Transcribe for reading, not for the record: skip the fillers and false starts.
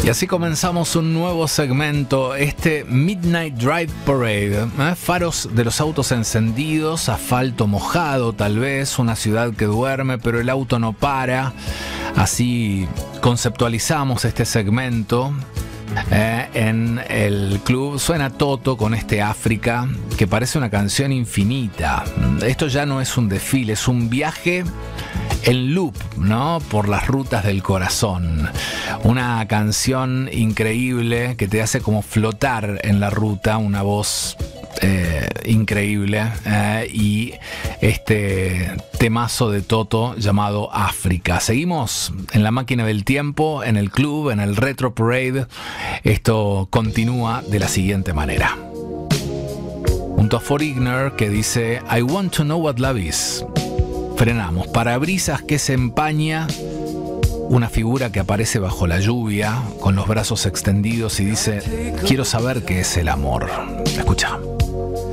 Y así comenzamos un nuevo segmento, este Midnight Drive Parade. Faros de los autos encendidos, asfalto mojado tal vez, una ciudad que duerme pero el auto no para. Así conceptualizamos este segmento. En el club suena Toto con este África que parece una canción infinita. Esto ya no es un desfile, es un viaje en loop, ¿no? Por las rutas del corazón. Una canción increíble que te hace como flotar en la ruta, una voz increíble, y este temazo de Toto llamado África. Seguimos en la máquina del tiempo, en el club, en el Retro Parade. Esto continúa de la siguiente manera. Junto a Foreigner, que dice I want to know what love is. Frenamos. Parabrisas que se empaña. Una figura que aparece bajo la lluvia, con los brazos extendidos y dice quiero saber qué es el amor. Escucha.